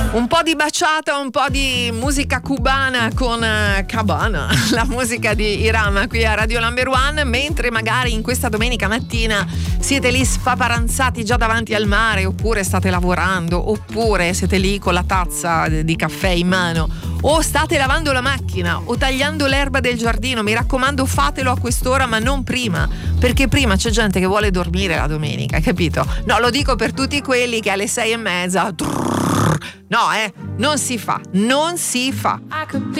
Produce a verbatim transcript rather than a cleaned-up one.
Un po' di baciata, un po' di musica cubana con uh, Cabana, la musica di Irama qui a Radio Number One, mentre magari in questa domenica mattina siete lì spaparanzati già davanti al mare, oppure state lavorando, oppure siete lì con la tazza di caffè in mano, o state lavando la macchina o tagliando l'erba del giardino. Mi raccomando, fatelo a quest'ora, ma non prima, perché prima c'è gente che vuole dormire la domenica, capito? No, lo dico per tutti quelli che alle sei e mezza no, eh, non si fa, non si fa.